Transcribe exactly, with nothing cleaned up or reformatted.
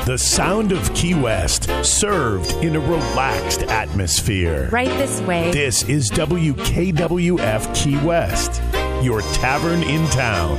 The sound of Key West, served in a relaxed atmosphere. Right this way. This is W K W F Key West, your tavern in town.